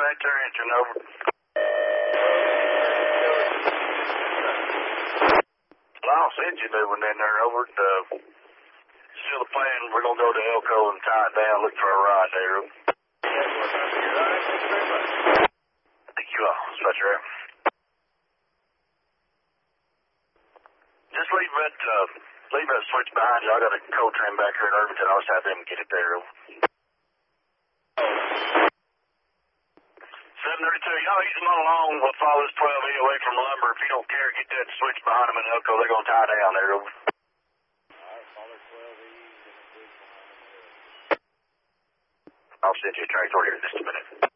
Factory engine, over. Lost engine moving in there, over. Still the plan, we're going to go to Elko and tie it down, look for a ride there. Thank you all, Dispatcher. Just leave that switch behind you. I got a coal train back here in Irvington. I'll just have them get it there. 732, y'all use them along. We'll follow this 12E away from lumber. If you don't care, get that switch behind them in Elko. They're going to tie down there. I'll send you a tractor here in just a minute.